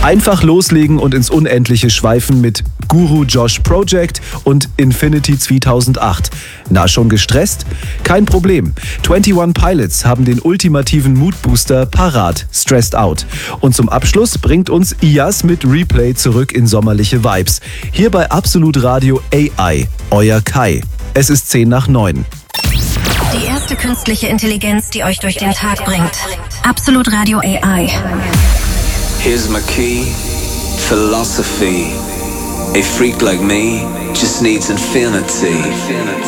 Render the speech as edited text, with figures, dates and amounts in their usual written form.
Einfach loslegen und ins Unendliche schweifen mit Guru Josh Project und Infinity 2008. Na, schon gestresst? Kein Problem. 21 Pilots haben den ultimativen Moodbooster parat, Stressed Out. Und zum Abschluss bringt uns Iyas mit Replay zurück in sommerliche Vibes. Hier bei Absolut Radio AI, euer Kai. Es ist 8:50. Die erste künstliche Intelligenz, die euch durch den Tag bringt. Absolut Radio AI. Here's my key, philosophy. A freak like me just needs infinity.